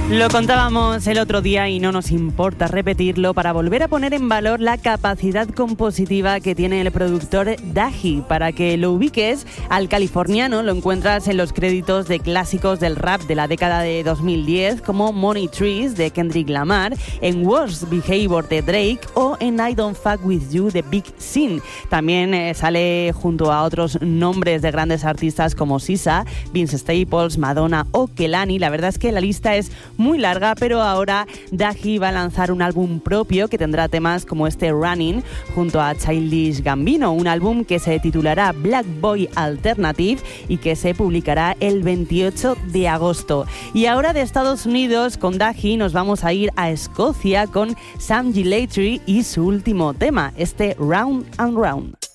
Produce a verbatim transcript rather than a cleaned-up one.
Lo contábamos el otro día y no nos importa repetirlo para volver a poner en valor la capacidad compositiva que tiene el productor Daji. Para que lo ubiques, al californiano lo encuentras en los créditos de clásicos del rap de la década de dos mil diez como Money Trees de Kendrick Lamar, en Worst Behavior de Drake o en I Don't Fuck With You de Big Sean. También eh, sale junto a otros nombres de grandes artistas como Sisa, Vince Staples, Madonna o Kehlani. La verdad es que la lista es muy larga, pero ahora Daji va a lanzar un álbum propio que tendrá temas como este Running junto a Childish Gambino, un álbum que se titulará Black Boy Alternative y que se publicará el veintiocho de agosto. Y ahora de Estados Unidos con Daji nos vamos a ir a Escocia con Sam Gillatry y su último tema, este Round and Round.